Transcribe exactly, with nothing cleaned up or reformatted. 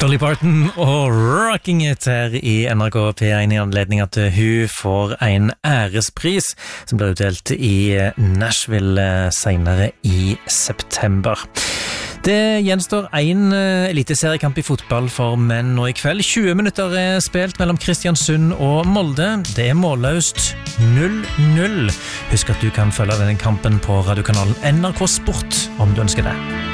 Dolly Parton og Rocking It her i N R K P én i anledning at hun får en ærespris som blir utdelt i Nashville senere i september. Det gjenstår en eliteseriekamp i fotball for menn nå i kveld. tjue minutter er spilt mellom Kristiansund og Molde. Det er målløst null null. Husk at du kan følge denne kampen på radiokanalen N R K Sport om du ønsker det.